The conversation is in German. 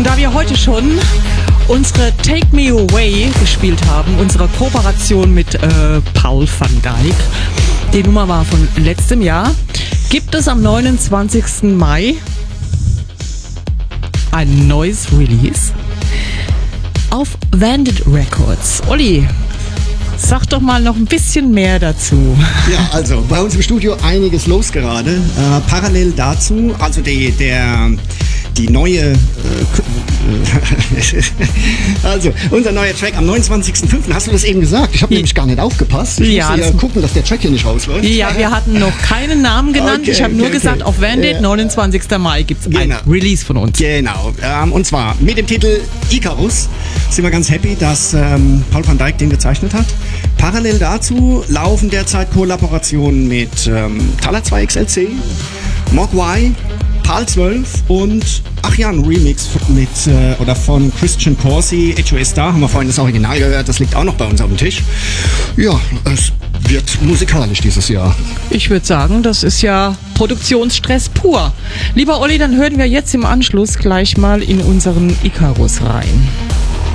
da wir heute schon unsere Take Me Away gespielt haben, unsere Kooperation mit Paul van Dyk, die Nummer war von letztem Jahr, gibt es am 29. Mai ein neues Release auf Vandit Records. Olli, sag doch mal noch ein bisschen mehr dazu. Ja, also bei uns im Studio einiges los gerade. Parallel dazu, also die neue, also unser neuer Track am 29.05. Hast du das eben gesagt? Ich habe nämlich gar nicht aufgepasst. Ich musste ja gucken, dass der Track hier nicht rausläuft. Ja, wir hatten noch keinen Namen genannt. Okay, ich habe nur gesagt, auf Vandit, 29. Mai gibt es ein Release von uns. Genau, und zwar mit dem Titel Icarus. Sind wir ganz happy, dass Paul van Dyk den gezeichnet hat. Parallel dazu laufen derzeit Kollaborationen mit Thaler 2 XLC, Mogwai, PAL 12 und ein Remix von Christian Corsi, HOS Star, haben wir vorhin das Original gehört, das liegt auch noch bei uns auf dem Tisch. Ja, es wird musikalisch dieses Jahr. Ich würde sagen, das ist ja Produktionsstress pur. Lieber Olli, dann hören wir jetzt im Anschluss gleich mal in unseren Icarus rein.